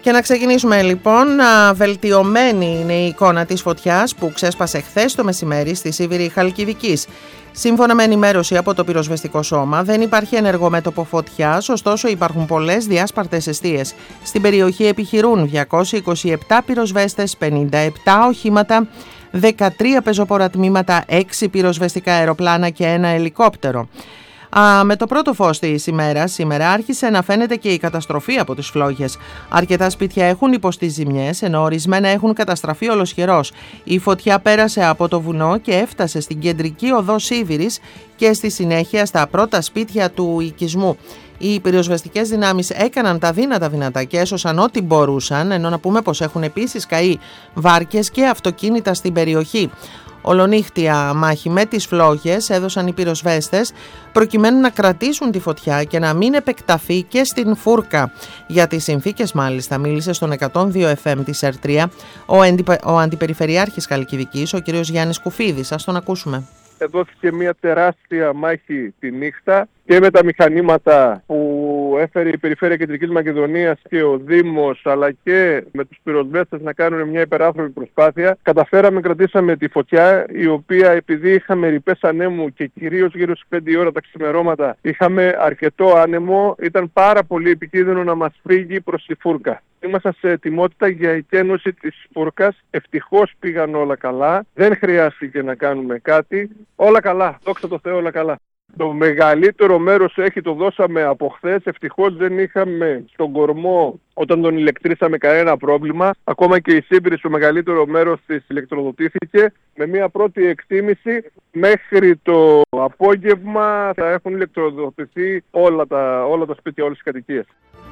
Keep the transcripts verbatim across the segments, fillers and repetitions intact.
Και να ξεκινήσουμε λοιπόν. Βελτιωμένη είναι η εικόνα της φωτιάς που ξέσπασε χθες το μεσημέρι στη Σίβηρη Χαλκιδικής. Σύμφωνα με ενημέρωση από το πυροσβεστικό σώμα, δεν υπάρχει ενεργό μέτωπο φωτιάς, ωστόσο υπάρχουν πολλές διάσπαρτες εστίες. Στην περιοχή επιχειρούν διακόσιοι είκοσι επτά πυροσβέστες, πενήντα επτά οχήματα, δεκατρία πεζοπόρα τμήματα, έξι πυροσβεστικά αεροπλάνα και ένα ελικόπτερο. Α, με το πρώτο φως της ημέρας, σήμερα άρχισε να φαίνεται και η καταστροφή από τις φλόγες. Αρκετά σπίτια έχουν υποστεί ζημιές, ενώ ορισμένα έχουν καταστραφεί ολοσχερώς. Η φωτιά πέρασε από το βουνό και έφτασε στην κεντρική οδό Σίβηρης και στη συνέχεια στα πρώτα σπίτια του οικισμού. Οι πυροσβεστικές δυνάμεις έκαναν τα δύνατα δυνατά και έσωσαν ό,τι μπορούσαν, ενώ να πούμε πως έχουν επίσης καεί βάρκες και αυτοκίνητα στην περιοχή. Ολονύχτια μάχη με τις φλόγες έδωσαν οι πυροσβέστες προκειμένου να κρατήσουν τη φωτιά και να μην επεκταθεί και στην Φούρκα. Για τις συνθήκες μάλιστα μίλησε στον εκατόν δύο εφ εμ της ΕΡΤΡΙΑ ο, εντι... ο Αντιπεριφερειάρχης Χαλκιδικής, ο κ. Γιάννης Κουφίδης. Ας τον ακούσουμε. Δόθηκε μια τεράστια μάχη τη νύχτα και με τα μηχανήματα που έφερε η Περιφέρεια Κεντρικής Μακεδονίας και ο Δήμος, αλλά και με τους πυροσβέστες να κάνουν μια υπεράνθρωπη προσπάθεια. Καταφέραμε, κρατήσαμε τη φωτιά, η οποία επειδή είχαμε ρηπές ανέμου και κυρίως γύρω στις πέντε ώρα τα ξημερώματα είχαμε αρκετό άνεμο, ήταν πάρα πολύ επικίνδυνο να μας φύγει προς τη Φούρκα. Ήμασταν σε ετοιμότητα για εκένωση της Φούρκας. Ευτυχώς πήγαν όλα καλά. Δεν χρειάστηκε να κάνουμε κάτι. Όλα καλά. Δόξα τω Θεώ, όλα καλά. Το μεγαλύτερο μέρος έχει το δώσαμε από χθες. Ευτυχώς δεν είχαμε στον κορμό όταν τον ηλεκτρίσαμε κανένα πρόβλημα. Ακόμα και η Σίβηρη στο μεγαλύτερο μέρος της ηλεκτροδοτήθηκε. Με μια πρώτη εκτίμηση μέχρι το απόγευμα θα έχουν ηλεκτροδοτηθεί όλα τα, όλα τα σπίτια, όλες τις κατοικίες.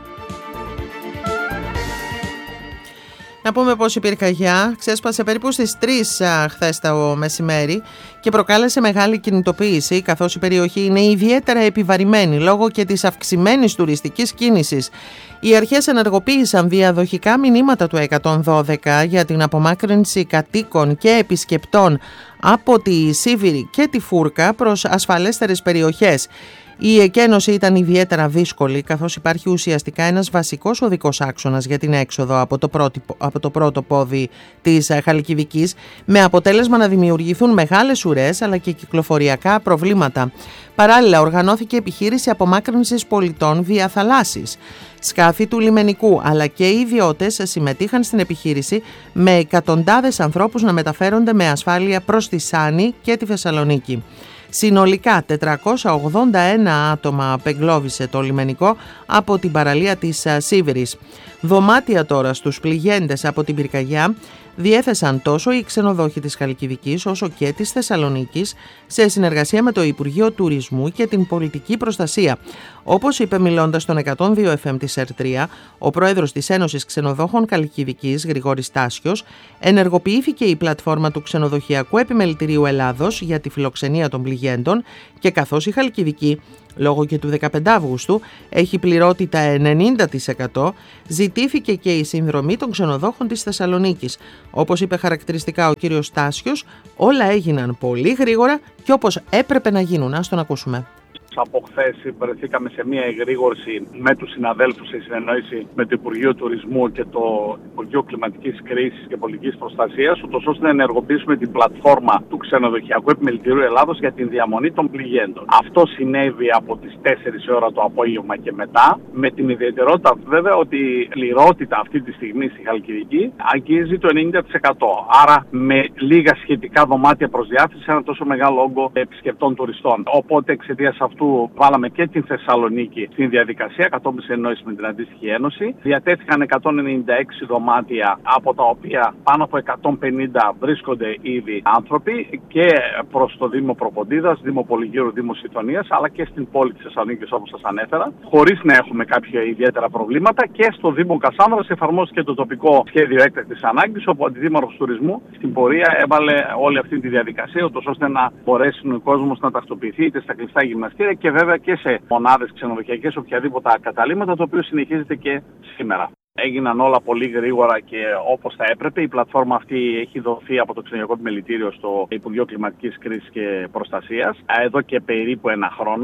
Να πούμε πως η πυρκαγιά ξέσπασε περίπου στις τρεις χθες το μεσημέρι και προκάλεσε μεγάλη κινητοποίηση, καθώς η περιοχή είναι ιδιαίτερα επιβαρημένη λόγω και της αυξημένης τουριστικής κίνησης. Οι αρχές ενεργοποίησαν διαδοχικά μηνύματα του εκατόν δώδεκα για την απομάκρυνση κατοίκων και επισκεπτών από τη Σίβηρη και τη Φούρκα προς ασφαλέστερες περιοχές. Η εκένωση ήταν ιδιαίτερα δύσκολη, καθώς υπάρχει ουσιαστικά ένας βασικός οδικός άξονας για την έξοδο από το, πρώτη, από το πρώτο πόδι της Χαλκιδικής, με αποτέλεσμα να δημιουργηθούν μεγάλες ουρές αλλά και κυκλοφοριακά προβλήματα. Παράλληλα, οργανώθηκε επιχείρηση απομάκρυνσης πολιτών βία θαλάσσης. Σκάφη του λιμενικού αλλά και οι ιδιώτες συμμετείχαν στην επιχείρηση, με εκατοντάδες ανθρώπους να μεταφέρονται με ασφάλεια προς τη Σάνη και τη Θεσσαλονίκη. Συνολικά τετρακόσια ογδόντα ένα άτομα απεγκλώβησε το λιμενικό από την παραλία της Σίβηρης. Δωμάτια τώρα στους πληγέντες από την πυρκαγιά διέθεσαν τόσο οι ξενοδόχοι της Χαλκιδικής όσο και της Θεσσαλονίκης σε συνεργασία με το Υπουργείο Τουρισμού και την Πολιτική Προστασία. Όπως είπε μιλώντας στον εκατόν δύο εφ εμ της ΕΡΤΡΙΑ, ο πρόεδρος της Ένωσης Ξενοδόχων Χαλκιδικής, Γρηγόρης Τάσιος, ενεργοποιήθηκε η πλατφόρμα του Ξενοδοχειακού Επιμελητηρίου Ελλάδος για τη φιλοξενία των πληγέντων και καθώς η Χαλκιδική, λόγω και του δεκαπέντε Αυγούστου, έχει πληρότητα ενενήντα τοις εκατό, ζητήθηκε και η συνδρομή των ξενοδόχων της Θεσσαλονίκης. Όπως είπε χαρακτηριστικά ο κύριος Τάσιος, όλα έγιναν πολύ γρήγορα και όπως έπρεπε να γίνουν. Ας τον ακούσουμε. Από χθες βρεθήκαμε σε μια εγρήγορση με τους συναδέλφους σε συνεννόηση με το Υπουργείο Τουρισμού και το Υπουργείο Κλιματικής Κρίσης και Πολιτικής Προστασίας, ούτως ώστε να ενεργοποιήσουμε την πλατφόρμα του Ξενοδοχειακού Επιμελητηρίου Ελλάδος για την διαμονή των πληγέντων. Αυτό συνέβη από τις τέσσερις ώρα το απόγευμα και μετά, με την ιδιαιτερότητα βέβαια ότι η πληρότητα αυτή τη στιγμή στη Χαλκιδική αγγίζει το ενενήντα τοις εκατό. Άρα με λίγα σχετικά δωμάτια προς διάθεση σε ένα τόσο μεγάλο όγκο επισκεπτών τουριστών. Οπότε εξαιτίας αυτού βάλαμε και την Θεσσαλονίκη στην διαδικασία, κατόπιν συνεννόηση με την αντίστοιχη ένωση. Διατέθηκαν εκατόν ενενήντα έξι δωμάτια, από τα οποία πάνω από εκατόν πενήντα βρίσκονται ήδη άνθρωποι, και προς το Δήμο Προποντίδας, Δήμο Πολυγύρου, Δήμο Συντονίας, αλλά και στην πόλη της Θεσσαλονίκης, όπως σας ανέφερα, χωρίς να έχουμε κάποια ιδιαίτερα προβλήματα. Και στο Δήμο Κασάνδρας εφαρμόστηκε το τοπικό σχέδιο έκτακτης ανάγκης, όπου ο Αντιδήμαρχος Τουρισμού στην πορεία έβαλε όλη αυτή τη διαδικασία, ούτως ώστε να μπορέσει ο κόσμος να τακτοποιηθεί είτε στα κλειστά γυμναστήρια και βέβαια και σε μονάδες ξενοδοχειακές, οποιαδήποτε καταλήμματα, το οποίο συνεχίζεται και σήμερα. Έγιναν όλα πολύ γρήγορα και όπως θα έπρεπε. Η πλατφόρμα αυτή έχει δοθεί από το Ξενοδοχειακό Επιμελητήριο στο Υπουργείο Κλιματικής Κρίσης και Προστασίας εδώ και περίπου ένα χρόνο.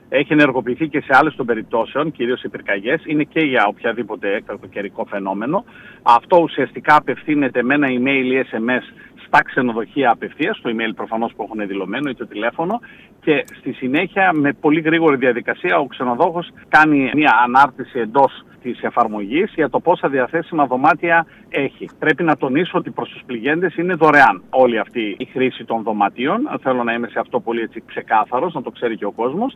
έχει ενεργοποιηθεί και σε άλλες των περιπτώσεων, κυρίως οι πυρκαγιές, είναι και για οποιαδήποτε έκτακτο καιρικό φαινόμενο. Αυτό ουσιαστικά απευθύνεται με ένα email ή ες εμ ες στα ξενοδοχεία απευθείας, στο email προφανώς που έχουν δηλωμένο ή το τηλέφωνο, και στη συνέχεια με πολύ γρήγορη διαδικασία ο ξενοδόχος κάνει μια ανάρτηση εντός της εφαρμογής για το πόσα διαθέσιμα δωμάτια έχει. Πρέπει να τονίσω ότι προς τους πληγέντες είναι δωρεάν όλη αυτή η χρήση των δωματίων. Θέλω να είμαι σε αυτό πολύ έτσι ξεκάθαρος, να το ξέρει και ο κόσμος.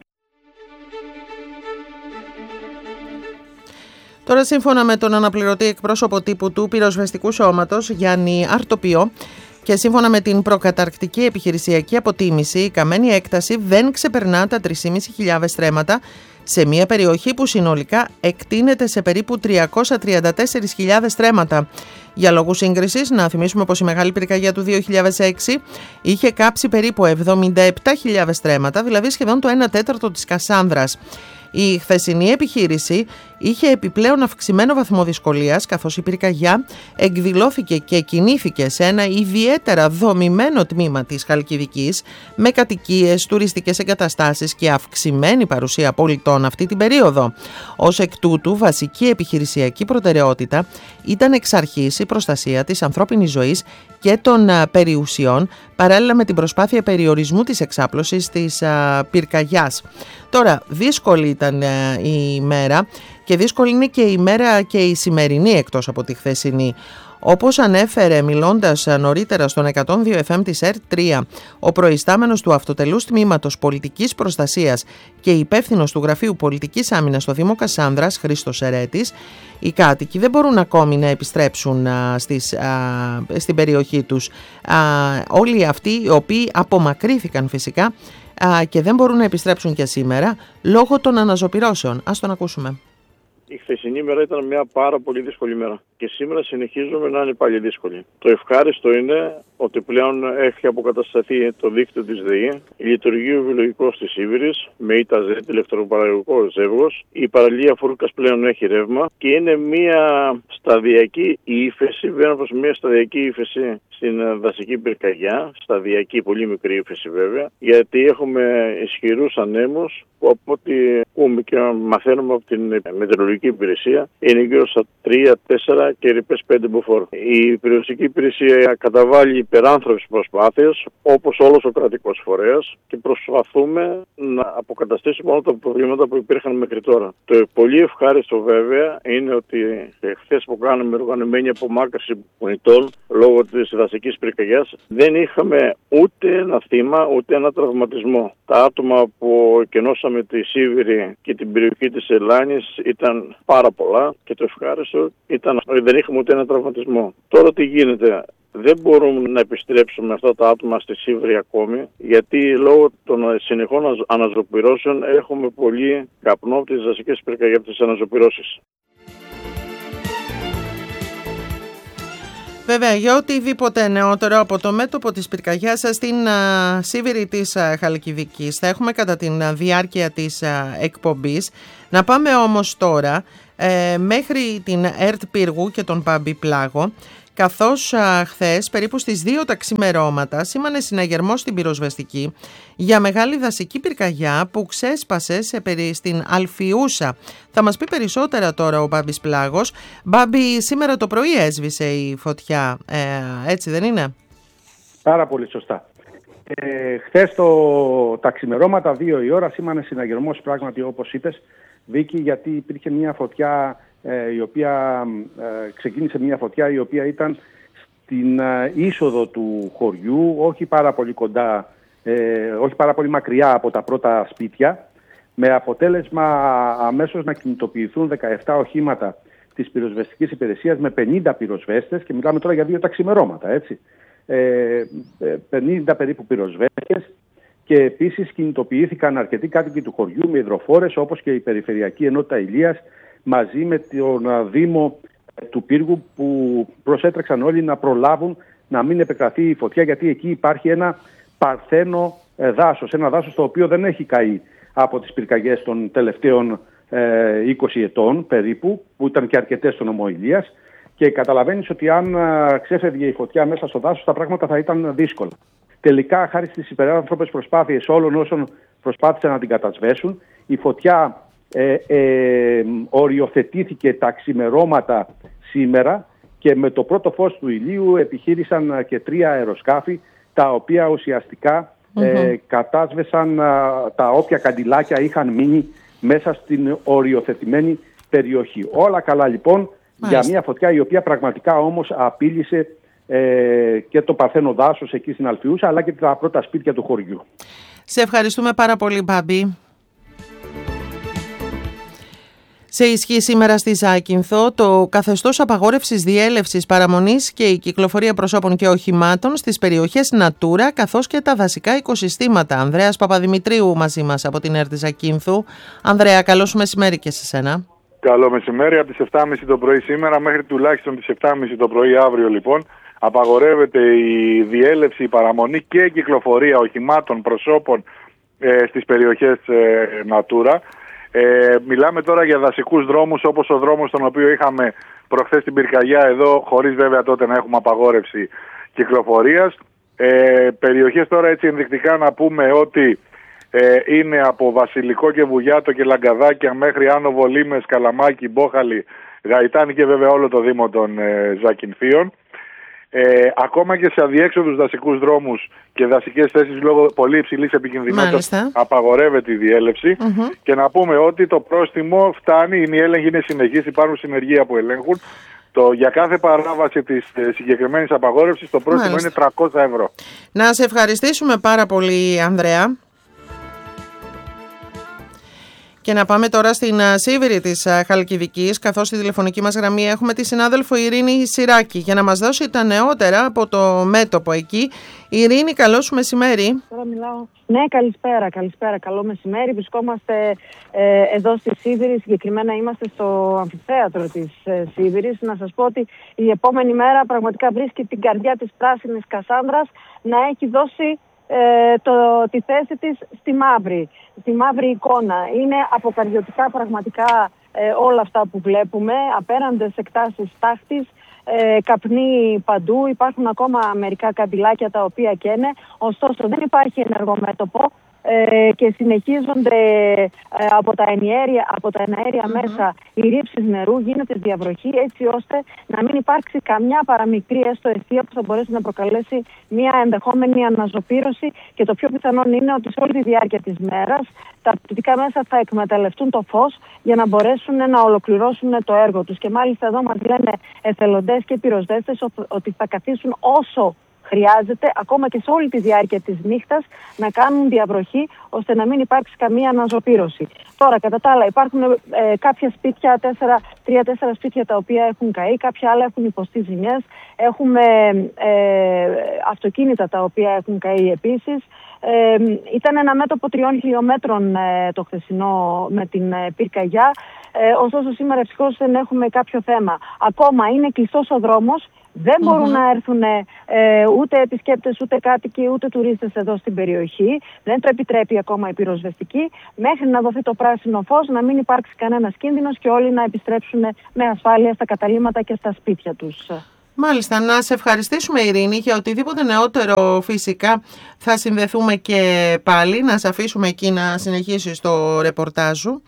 Τώρα, σύμφωνα με τον αναπληρωτή εκπρόσωπο τύπου του Πυροσβεστικού Σώματος, Γιάννη Αρτοπιό, και σύμφωνα με την προκαταρκτική επιχειρησιακή αποτίμηση, η καμένη έκταση δεν ξεπερνά τα τρεις χιλιάδες πεντακόσια στρέμματα σε μια περιοχή που συνολικά εκτείνεται σε περίπου τριακόσιες τριάντα τέσσερις χιλιάδες στρέμματα. Για λόγους σύγκρισης, να θυμίσουμε πως η μεγάλη πυρκαγιά του δύο χιλιάδες έξι είχε κάψει περίπου εβδομήντα επτά χιλιάδες στρέμματα, δηλαδή σχεδόν το ένα τέταρτο της Κασάνδρας. Η χθεσινή επιχείρηση είχε επιπλέον αυξημένο βαθμό δυσκολίας, καθώς η πυρκαγιά εκδηλώθηκε και κινήθηκε σε ένα ιδιαίτερα δομημένο τμήμα της Χαλκιδικής, με κατοικίες, τουριστικές εγκαταστάσεις και αυξημένη παρουσία πολιτών αυτή την περίοδο. Ως εκ τούτου, βασική επιχειρησιακή προτεραιότητα ήταν εξ αρχής η προστασία της ανθρώπινης ζωής και των περιουσιών, παράλληλα με την προσπάθεια περιορισμού της εξάπλωσης της α, πυρκαγιάς. Τώρα, δύσκολη ήταν α, η ημέρα και δύσκολη είναι και η ημέρα και η σημερινή, εκτός από τη χθεσινή. Όπως ανέφερε μιλώντας νωρίτερα στον εκατόν δύο εφ εμ της ΕΡΤ τρία ο προϊστάμενος του Αυτοτελούς Τμήματος Πολιτικής Προστασίας και υπεύθυνος του Γραφείου Πολιτικής Άμυνας στο Δήμο Κασάνδρας, Χρήστος Ερέτης, οι κάτοικοι δεν μπορούν ακόμη να επιστρέψουν α, στις, α, στην περιοχή τους. Α, όλοι αυτοί οι οποίοι απομακρύθηκαν φυσικά α, και δεν μπορούν να επιστρέψουν και σήμερα λόγω των αναζωπυρώσεων. Ας τον ακούσουμε. Η χθεσινή μέρα ήταν μια πάρα πολύ δύσκολη μέρα και σήμερα συνεχίζουμε να είναι πάλι δύσκολη. Το ευχάριστο είναι ότι πλέον έχει αποκατασταθεί το δίκτυο της ΔΕΗ, λειτουργεί ο βιολογικός της Σίβηρης με ΙΤΑΖΕΤ, ηλεκτροπαραγωγικό ζεύγος, η παραλία Φούρκας πλέον έχει ρεύμα και είναι μια σταδιακή ύφεση, βγαίνω προς μια σταδιακή ύφεση στην δασική πυρκαγιά, σταδιακή, πολύ μικρή ύφεση βέβαια, γιατί έχουμε ισχυρούς ανέμους που από ό,τι πούμε και μαθαίνουμε από την μετεωρολογική υπηρεσία είναι γύρω στα τρία τέσσερα και ρηπές πέντε μποφόρ. Η περιοριστική υπηρεσία καταβάλει υπεράνθρωπες προσπάθειες, όπως όλος ο κρατικός φορέας, και προσπαθούμε να αποκαταστήσουμε όλα τα προβλήματα που υπήρχαν μέχρι τώρα. Το πολύ ευχάριστο βέβαια είναι ότι χθες που κάναμε οργανωμένη απομάκρυνση πολιτών λόγω της δασικής πυρκαγιάς δεν είχαμε ούτε ένα θύμα ούτε ένα τραυματισμό. Τα άτομα που εκενώσαμε τη Σίβηρη και την περιοχή της Ελλάνης ήταν πάρα πολλά και το ευχάριστο ήταν ότι δεν είχαμε ούτε ένα τραυματισμό. Τώρα τι γίνεται? Δεν μπορούμε να επιστρέψουμε αυτά τα άτομα στη Σίβηρη ακόμη, γιατί λόγω των συνεχών αναζωπυρώσεων έχουμε πολύ καπνό από τις δασικές πυρκαγιές, από τις αναζωπυρώσεις. Βέβαια, για οτιδήποτε νεότερο από το μέτωπο της πυρκαγιάς στην α, Σίβηρη της α, Χαλκιδικής θα έχουμε κατά τη διάρκεια της α, εκπομπής. Να πάμε όμως τώρα ε, μέχρι την ΕΡΤ Πύργου και τον Πάμπη Πλάγο, καθώς α, χθες περίπου στις δύο τα ξημερώματα σήμανε συναγερμό στην πυροσβεστική για μεγάλη δασική πυρκαγιά που ξέσπασε σε περί, στην Αλφιούσα. Θα μας πει περισσότερα τώρα ο Μπάμπης Πλάγος. Μπάμπη, σήμερα το πρωί έσβησε η φωτιά, ε, έτσι δεν είναι? Πάρα πολύ σωστά. Ε, χθες το, τα ξημερώματα, δύο η ώρα, σήμανε συναγερμός πράγματι όπως είπες, Βίκη, γιατί υπήρχε μια φωτιά η οποία ε, ξεκίνησε μια φωτιά η οποία ήταν στην ε, είσοδο του χωριού, όχι πάρα πολύ κοντά, ε, όχι πάρα πολύ μακριά από τα πρώτα σπίτια, με αποτέλεσμα αμέσως να κινητοποιηθούν δεκαεπτά οχήματα της πυροσβεστικής υπηρεσίας με πενήντα πυροσβέστες, και μιλάμε τώρα για δύο τα ξημερώματα, έτσι, ε, πενήντα περίπου πυροσβέστες, και επίσης κινητοποιήθηκαν αρκετοί κάτοικοι του χωριού με υδροφόρες, όπως και η Περιφερειακή Ενότητα Ηλίας, μαζί με τον Δήμο του Πύργου, που προσέτρεξαν όλοι να προλάβουν να μην επεκταθεί η φωτιά, γιατί εκεί υπάρχει ένα παρθένο δάσος, ένα δάσος το οποίο δεν έχει καεί από τις πυρκαγιές των τελευταίων ε, είκοσι ετών περίπου, που ήταν και αρκετές στο νομό Ηλίας, και καταλαβαίνεις ότι αν ξέφευγε η φωτιά μέσα στο δάσος τα πράγματα θα ήταν δύσκολα. Τελικά, χάρη στις υπεράνθρωπες προσπάθειες όλων όσων προσπάθησαν να την κατασβέσουν, Η φωτιά ε, ε, οριοθετήθηκε τα ξημερώματα σήμερα και με το πρώτο φως του ηλίου επιχείρησαν και τρία αεροσκάφη τα οποία ουσιαστικά mm-hmm. ε, κατάσβεσαν α, τα όποια καντιλάκια είχαν μείνει μέσα στην οριοθετημένη περιοχή. Όλα καλά λοιπόν. Μάλιστα. Για μια φωτιά η οποία πραγματικά όμως απείλησε ε, και το παρθένο δάσος εκεί στην Αλφιούσα αλλά και τα πρώτα σπίτια του χωριού. Σε ευχαριστούμε πάρα πολύ, Μπάμπη. Σε ισχύ σήμερα στη Ζάκυνθο το καθεστώς απαγόρευσης διέλευσης, παραμονής και η κυκλοφορία προσώπων και οχημάτων στις περιοχές Natura καθώς και τα δασικά οικοσυστήματα. Ανδρέας Παπαδημητρίου μαζί μας από την ΕΡΤ της Ζακύνθου. Ανδρέα, καλό σου μεσημέρι και σε σένα. Καλό μεσημέρι. Από τις επτά και μισή το πρωί σήμερα μέχρι τουλάχιστον τις επτά και μισή το πρωί αύριο λοιπόν απαγορεύεται η διέλευση, η παραμονή και η κυκλοφορία οχημάτων, προσώπων ε, στις περιοχές ε, Natura. Ε, μιλάμε τώρα για δασικούς δρόμους όπως ο δρόμος τον οποίο είχαμε προχθές στην Πυρκαγιά εδώ, χωρίς βέβαια τότε να έχουμε απαγόρευση κυκλοφορίας. Ε, περιοχές τώρα έτσι ενδεικτικά να πούμε ότι ε, είναι από Βασιλικό και Βουγιάτο και Λαγκαδάκια μέχρι Άνω Βολήμες, Καλαμάκι, Μπόχαλη, Γαϊτάνη και βέβαια όλο το Δήμο των ε, Ζακυνθίων. Ε, ακόμα και σε αδιέξοδους δασικούς δρόμους και δασικές θέσεις λόγω πολύ υψηλής επικινδυνότητας απαγορεύεται η διέλευση. Mm-hmm. Και να πούμε ότι το πρόστιμο φτάνει, οι έλεγχοι είναι συνεχείς, υπάρχουν συνεργεία που ελέγχουν. Το, για κάθε παράβαση της ε, συγκεκριμένης απαγόρευσης το πρόστιμο Μάλιστα. είναι τριακόσια ευρώ. Να σε ευχαριστήσουμε πάρα πολύ, Ανδρέα. Και να πάμε τώρα στην Σίβηρη της Χαλκιδικής, καθώς στη τηλεφωνική μας γραμμή έχουμε τη συνάδελφο Ειρήνη Σιράκη για να μας δώσει τα νεότερα από το μέτωπο εκεί. Ειρήνη, καλό σου μεσημέρι. Τώρα μιλάω. Ναι, καλησπέρα, καλησπέρα, καλό μεσημέρι. Βρισκόμαστε ε, εδώ στη Σίβηρη, συγκεκριμένα είμαστε στο αμφιθέατρο της ε, Σίβηρης. Να σας πω ότι η επόμενη μέρα πραγματικά βρίσκει την καρδιά της πράσινης Κασάνδρας να έχει δώσει Ε, το, τη θέση της στη μαύρη, στη μαύρη εικόνα. Είναι αποκαρδιωτικά πραγματικά ε, όλα αυτά που βλέπουμε, απέραντες εκτάσεις τάχτης, ε, καπνί παντού, υπάρχουν ακόμα μερικά καντιλάκια τα οποία καίνε, ωστόσο δεν υπάρχει ενεργό μέτωπο ε, και συνεχίζονται ε, από τα ενιέρια, από τα εναέρια mm-hmm. μέσα οι ρήψεις νερού, γίνεται διαβροχή έτσι ώστε να μην υπάρξει καμιά παραμικρή έστω αιστεία που θα μπορέσει να προκαλέσει μια ενδεχόμενη αναζωπήρωση, και το πιο πιθανόν είναι ότι σε όλη τη διάρκεια της μέρας τα πτυτικά μέσα θα εκμεταλλευτούν το φως για να μπορέσουν να ολοκληρώσουν το έργο τους. Και μάλιστα εδώ μας λένε εθελοντές και πυροσβέστες ότι θα καθίσουν όσο χρειάζεται, ακόμα και σε όλη τη διάρκεια της νύχτας, να κάνουν διαβροχή ώστε να μην υπάρξει καμία αναζωπήρωση. Τώρα, κατά τα άλλα, υπάρχουν ε, κάποια σπίτια, τέσσερα, τρία-τέσσερα σπίτια τα οποία έχουν καεί, κάποια άλλα έχουν υποστεί ζημιές. Έχουμε ε, αυτοκίνητα τα οποία έχουν καεί επίσης. Ε, ήταν ένα μέτωπο τριών χιλιόμετρων ε, το χθεσινό με την ε, πυρκαγιά. Ε, ωστόσο, σήμερα ευτυχώς δεν έχουμε κάποιο θέμα. Ακόμα είναι κλειστός ο δρόμος. Δεν mm-hmm. μπορούν να έρθουν ε, ούτε επισκέπτες, ούτε κάτοικοι, ούτε τουρίστες εδώ στην περιοχή. Δεν το επιτρέπει ακόμα η πυροσβεστική. Μέχρι να δοθεί το πράσινο φως, να μην υπάρξει κανένας κίνδυνος και όλοι να επιστρέψουν με ασφάλεια στα καταλύματα και στα σπίτια τους. Μάλιστα, να σε ευχαριστήσουμε, Ειρήνη, για οτιδήποτε νεότερο φυσικά θα συνδεθούμε και πάλι. Να σε αφήσουμε εκεί να συνεχίσεις το ρεπορτάζ σου.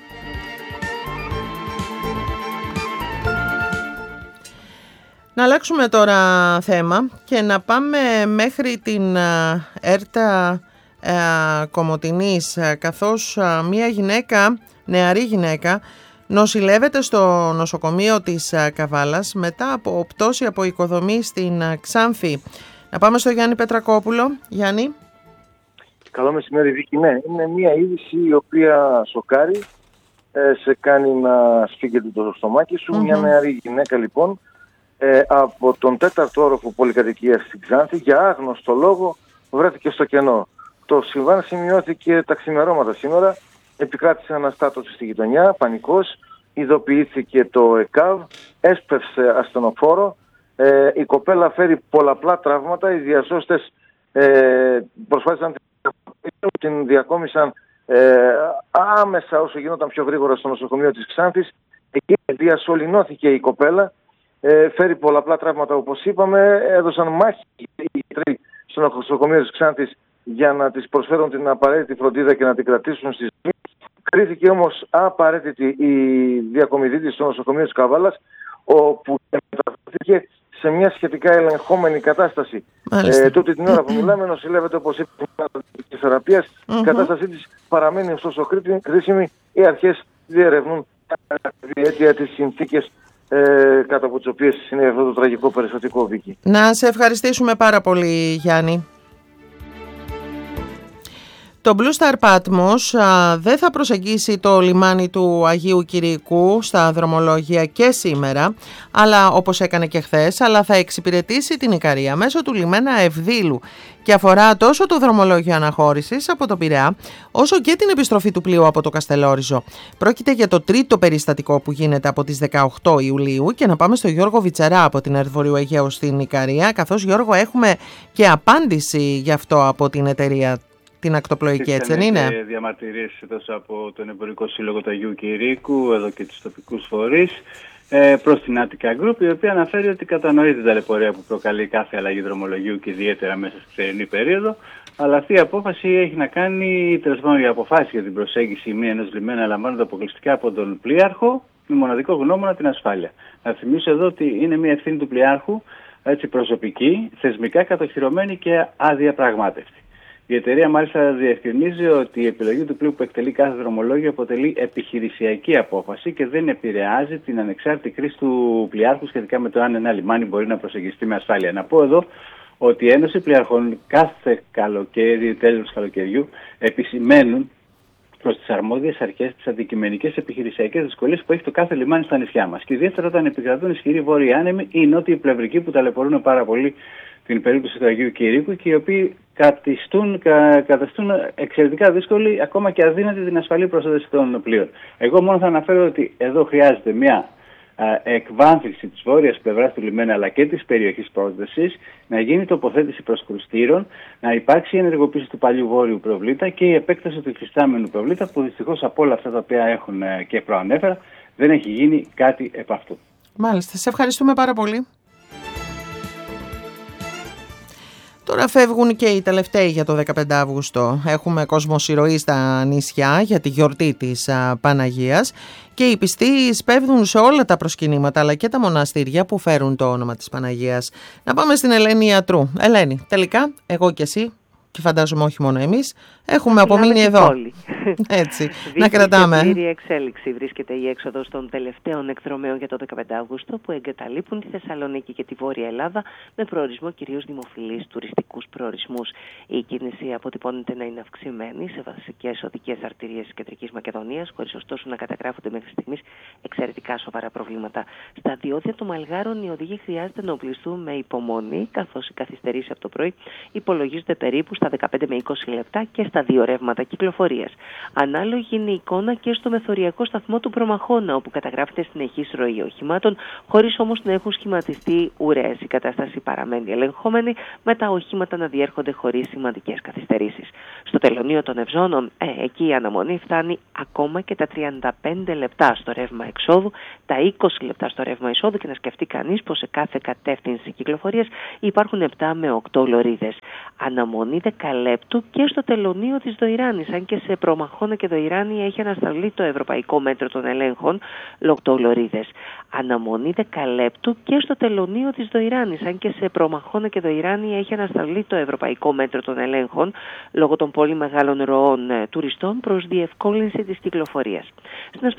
Να αλλάξουμε τώρα θέμα και να πάμε μέχρι την Έρτα Κομοτηνής, καθώς μια γυναίκα, νεαρή γυναίκα, νοσηλεύεται στο νοσοκομείο της Καβάλας μετά από πτώση από οικοδομή στην Ξάνθη. Να πάμε στο Γιάννη Πετρακόπουλο. Γιάννη. Καλό μεσημέρι, Βίκη. Ναι, είναι μια είδηση η οποία σοκάρει, ε, σε κάνει να σφίγγεται το στομάχι σου. Mm-hmm. Μια νεαρή γυναίκα λοιπόν, Ε, από τον τέταρτο όροφο πολυκατοικίας στην Ξάνθη, για άγνωστο λόγο βρέθηκε στο κενό. Το συμβάν σημειώθηκε τα ξημερώματα σήμερα, επικράτησε αναστάτωση στη γειτονιά, πανικός, ειδοποιήθηκε το ΕΚΑΒ, έσπευσε ασθενοφόρο, ε, η κοπέλα φέρει πολλαπλά τραύματα, οι διασώστες ε, προσπάθησαν να την διακόμισαν ε, άμεσα όσο γινόταν πιο γρήγορα στο νοσοκομείο της Ξάνθης. Εκεί διασωληνώθηκε η κοπέλα. Ε, φέρει πολλαπλά τραύματα όπως είπαμε, έδωσαν μάχη οι γιατροί στο νοσοκομείο της Ξάνθης για να της προσφέρουν την απαραίτητη φροντίδα και να την κρατήσουν στη ζωή. Κρίθηκε όμως απαραίτητη η διακομιδή στο νοσοκομείο της Καβάλας, όπου μεταφέρθηκε σε μια σχετικά ελεγχόμενη κατάσταση. Ε, τότε την ώρα που μιλάμε νοσηλεύεται, όπως είπε, η θεραπείας. Mm-hmm. Η κατάστασή της παραμένει ωστόσο κρίσιμη. Οι αρχές διερευνούν τα αίτια τις συνθήκες ε, κάτω από τις οποίες είναι αυτό το τραγικό περιστατικό, Βίκη. Να σε ευχαριστήσουμε πάρα πολύ, Γιάννη. Το Blue Star Patmos α, δεν θα προσεγγίσει το λιμάνι του Αγίου Κυριακού στα δρομολόγια και σήμερα, αλλά όπως έκανε και χθες, αλλά θα εξυπηρετήσει την Ικαρία μέσω του λιμένα Ευδήλου και αφορά τόσο το δρομολόγιο αναχώρησης από το Πειραιά, όσο και την επιστροφή του πλοίου από το Καστελόριζο. Πρόκειται για το τρίτο περιστατικό που γίνεται από τις δεκαοκτώ Ιουλίου και να πάμε στο Γιώργο Βιτσαρά από την ΕΡΤ Βορείου Αιγαίου στην Ικαρία, καθώς, Γιώργο, έχουμε και απάντηση γι' αυτό από την εταιρεία την ακτοπλοϊκή, έτσι δεν είναι? Και διαμαρτυρίες τόσο από τον Εμπορικό Σύλλογο του Αγίου Κυρίκου, εδώ και τους τοπικούς φορείς, ε, προς την Attica Group, η οποία αναφέρει ότι κατανοεί την ταλαιπωρία που προκαλεί κάθε αλλαγή δρομολογίου και ιδιαίτερα μέσα στη θερινή περίοδο, αλλά αυτή η απόφαση έχει να κάνει, τέλος πάντων, η αποφάση για την προσέγγιση μία ενός λιμένα λαμβάνονται αποκλειστικά από τον πλοίαρχο, με μοναδικό γνώμονα την ασφάλεια. Να θυμίσω εδώ ότι είναι μία ευθύνη του πλοίαρχου, έτσι, προσωπική, θεσμικά κατοχυρωμένη και αδιαπραγμάτευτη. Η εταιρεία μάλιστα διευκρινίζει ότι η επιλογή του πλοίου που εκτελεί κάθε δρομολόγιο αποτελεί επιχειρησιακή απόφαση και δεν επηρεάζει την ανεξάρτητη κρίση του πλοιάρχου σχετικά με το αν ένα λιμάνι μπορεί να προσεγγιστεί με ασφάλεια. Να πω εδώ ότι η Ένωση Πλοιάρχων κάθε καλοκαίρι, τέλος καλοκαιριού, επισημαίνουν προς τις αρμόδιες αρχές τις αντικειμενικές επιχειρησιακές δυσκολίες που έχει το κάθε λιμάνι στα νησιά μας. Και ιδιαίτερα όταν επικρατούν ισχυροί βόρειοι άνεμοι ή νότιοι πλευρικοί που ταλαιπωρούν πάρα πολύ την περίπτωση του Αγίου Κυρίκου και οι οποίοι κατιστούν, κα, καταστούν εξαιρετικά δύσκολη, ακόμα και αδύνατη, την ασφαλή προσέδεση των πλοίων. Εγώ μόνο θα αναφέρω ότι εδώ χρειάζεται μια α, εκβάθυνση της βόρειας πλευράς του λιμένα αλλά και της περιοχής πρόσδεσης, να γίνει τοποθέτηση προσκρουστήρων, να υπάρξει η ενεργοποίηση του παλιού βόρειου προβλήτα και η επέκταση του υφιστάμενου προβλήτα, που δυστυχώς από όλα αυτά τα οποία έχουν και προανέφερα δεν έχει γίνει κάτι επ' αυτού. Μάλιστα, σε ευχαριστούμε πάρα πολύ. Τώρα φεύγουν και οι τελευταίοι για το δεκαπέντε Αυγούστου. Έχουμε κοσμοσυρωή στα νησιά για τη γιορτή της α, Παναγίας και οι πιστοί σπέβδουν σε όλα τα προσκυνήματα αλλά και τα μοναστήρια που φέρουν το όνομα της Παναγίας. Να πάμε στην Ελένη Ιατρού. Ελένη, τελικά εγώ και εσύ, και φαντάζομαι όχι μόνο εμείς, έχουμε απομείνει εδώ. Έτσι, να κρατάμε. Σε πλήρη εξέλιξη βρίσκεται η έξοδος των τελευταίων εκδρομέων για το δεκαπέντε Αυγούστου που εγκαταλείπουν τη Θεσσαλονίκη και τη Βόρεια Ελλάδα με προορισμό κυρίως δημοφιλείς τουριστικούς προορισμούς. Η κίνηση αποτυπώνεται να είναι αυξημένη σε βασικές οδικές αρτηρίες της Κεντρικής Μακεδονίας, χωρίς ωστόσο να καταγράφονται μέχρι στιγμής εξαιρετικά σοβαρά προβλήματα. Στα διόδια των Μαλγάρων οι οδηγοί χρειάζεται να οπλιστούν με υπομονή, καθώς οι καθυστερήσεις από το πρωί υπολογίζονται περίπου στα δεκαπέντε με είκοσι λεπτά και στα δύο ρεύματα κυκλοφορίας. Ανάλογη είναι η εικόνα και στο μεθοριακό σταθμό του Προμαχώνα, όπου καταγράφεται συνεχής ροή οχημάτων, χωρίς όμως να έχουν σχηματιστεί ουρές. Η κατάσταση παραμένει ελεγχόμενη, με τα οχήματα να διέρχονται χωρίς σημαντικές καθυστερήσεις. Στο τελωνείο των Ευζώνων, ε, εκεί η αναμονή φτάνει ακόμα και τα τριάντα πέντε λεπτά στο ρεύμα εξόδου, τα είκοσι λεπτά στο ρεύμα εισόδου, και να σκεφτεί κανείς πως σε κάθε κατεύθυνση κυκλοφορίας υπάρχουν επτά με οκτώ λωρίδες. Αναμονή δεκαλέπτου και στο τελωνείο της Δοϊράνης, αν και σε Προμαχώνα και Δοϊράνη έχει ανασταλεί το ευρωπαϊκό μέτρο των ελέγχων λόγω λωρίδες. Αναμονή δεκαλέπτου και στο τελωνείο της Δοϊράνης, αν και σε Προμαχώνα και Δοϊράνη έχει ανασταλεί το ευρωπαϊκό μέτρο των ελέγχων λόγω των πολύ μεγάλων ροών τουριστών προς διευκόλυνση της κυκλοφορίας.